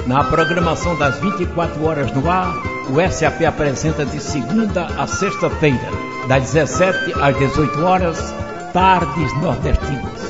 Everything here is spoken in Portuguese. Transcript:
Na programação das 24 horas no ar, o SAP apresenta de segunda a sexta-feira, das 17 às 18 horas, Tardes Nordestinas.